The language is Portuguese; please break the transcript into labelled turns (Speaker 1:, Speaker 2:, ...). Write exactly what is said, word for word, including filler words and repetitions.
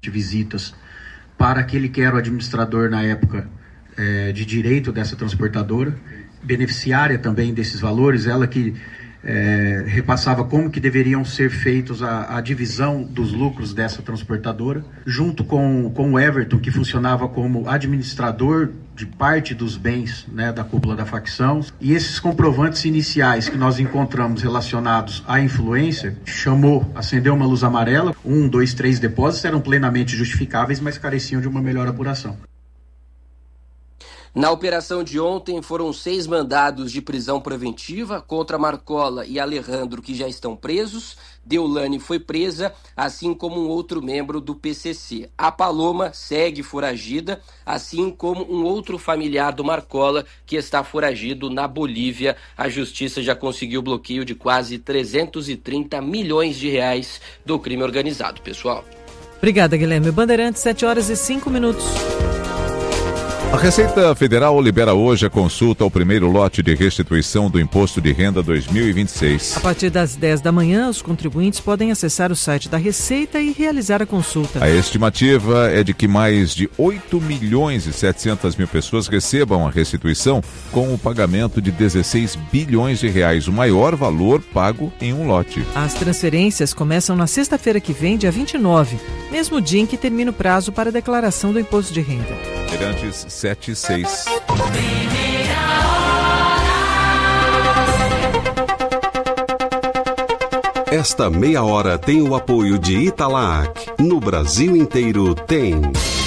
Speaker 1: de visitas para aquele que era o administrador na época é, de direito dessa transportadora, beneficiária também desses valores, ela que é, repassava como que deveriam ser feitos a, a divisão dos lucros dessa transportadora, junto com, com o Everton, que funcionava como administrador de parte dos bens, né, da cúpula da facção. E esses comprovantes iniciais que nós encontramos relacionados à influência, chamou, acendeu uma luz amarela. Um, dois, três depósitos eram plenamente justificáveis, mas careciam de uma melhor apuração.
Speaker 2: Na operação de ontem foram seis mandados de prisão preventiva contra Marcola e Alejandro, que já estão presos. Deolane foi presa, assim como um outro membro do P C C. A Paloma segue foragida, assim como um outro familiar do Marcola, que está foragido na Bolívia. A justiça já conseguiu o bloqueio de quase trezentos e trinta milhões de reais do crime organizado, pessoal.
Speaker 3: Obrigada, Guilherme. Bandeirantes, sete horas e cinco minutos.
Speaker 4: A Receita Federal libera hoje a consulta ao primeiro lote de restituição do Imposto de Renda dois mil e vinte e seis.
Speaker 3: A partir das dez da manhã, os contribuintes podem acessar o site da Receita e realizar a consulta.
Speaker 4: A estimativa é de que mais de oito milhões e setecentas mil pessoas recebam a restituição com o pagamento de dezesseis bilhões de reais, o maior valor pago em um lote.
Speaker 3: As transferências começam na sexta-feira que vem, dia vinte e nove, mesmo dia em que termina o prazo para a declaração do Imposto de Renda.
Speaker 4: Bandeirantes sete e seis.
Speaker 5: Esta meia hora tem o apoio de Italac. No Brasil inteiro tem.